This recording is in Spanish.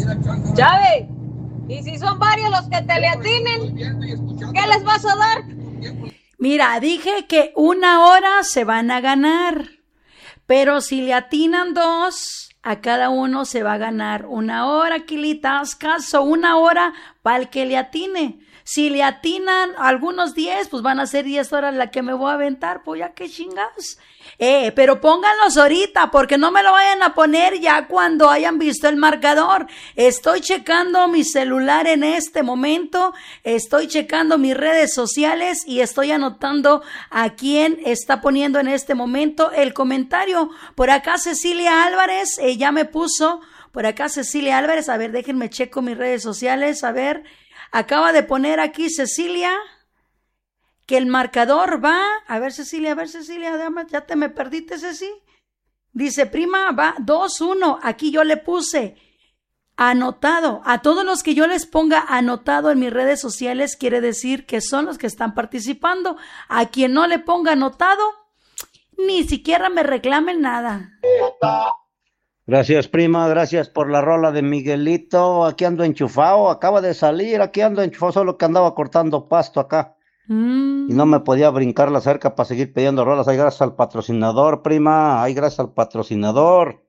Chávez, y si son varios los que te le atinen, ¿qué les vas a dar? Mira, dije que 1 hora se van a ganar, pero si le atinan 2, a cada uno se va a ganar 1 hora, Quilita, haz caso, 1 hora para el que le atine. Si le atinan algunos 10, pues van a ser 10 horas la que me voy a aventar, pues ya que chingados. Pero pónganlos ahorita, porque no me lo vayan a poner ya cuando hayan visto el marcador. Estoy checando mi celular en este momento, estoy checando mis redes sociales y estoy anotando a quién está poniendo en este momento el comentario. Por acá Cecilia Álvarez, ya me puso, por acá Cecilia Álvarez, a ver, déjenme checo mis redes sociales, a ver. Acaba de poner aquí Cecilia que el marcador va, a ver Cecilia, ya te me perdiste, Ceci. Dice, prima, va 2-1, aquí yo le puse anotado. A todos los que yo les ponga anotado en mis redes sociales quiere decir que son los que están participando. A quien no le ponga anotado, ni siquiera me reclamen nada. Gracias, prima, gracias por la rola de Miguelito. Aquí ando enchufado, acaba de salir, aquí ando enchufado, solo que andaba cortando pasto acá. Y no me podía brincar la cerca para seguir pidiendo rolas. Ay, gracias al patrocinador, prima, ay, gracias al patrocinador.